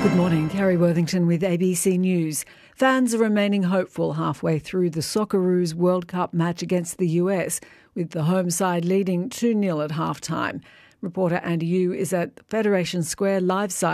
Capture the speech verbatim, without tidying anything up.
Good morning, Kerry Worthington with A B C News. Fans are remaining hopeful halfway through the Socceroos World Cup match against the U S, with the home side leading two nil at halftime. Reporter Andy Yu is at Federation Square live site